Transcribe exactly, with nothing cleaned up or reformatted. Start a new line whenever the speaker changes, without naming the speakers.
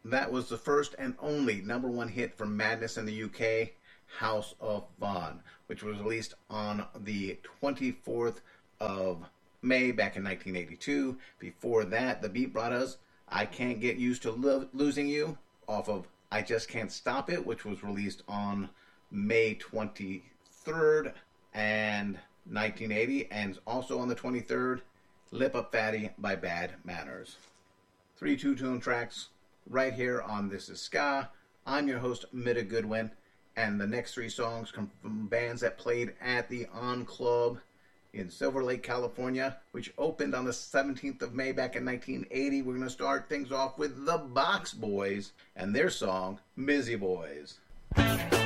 That was the first and only number one hit from Madness in the U K, House of Fun, which was released on the twenty-fourth of May back in nineteen eighty-two. Before that, the Beat brought us I Can't Get Used to Lo- Losing You off of I Just Can't Stop It, which was released on May twenty-third and nineteen eighty, and also on the twenty-third, Lip Up Fatty by Bad Manners. Three two-tune tracks right here on This Is Ska. I'm your host, Mida Goodwin, and the next three songs come from bands that played at the On Club in Silver Lake, California, which opened on the seventeenth of May back in nineteen eighty. We're going to start things off with the Box Boys and their song, Mizzy Boys.